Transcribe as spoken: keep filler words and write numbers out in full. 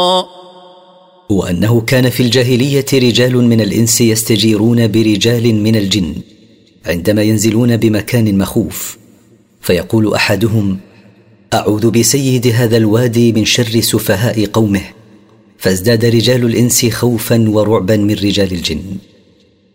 وأنه كان في الجاهلية رجال من الإنس يستجيرون برجال من الجن عندما ينزلون بمكان مخوف، فيقول أحدهم: أعوذ بسيد هذا الوادي من شر سفهاء قومه، فازداد رجال الإنس خوفا ورعبا من رجال الجن.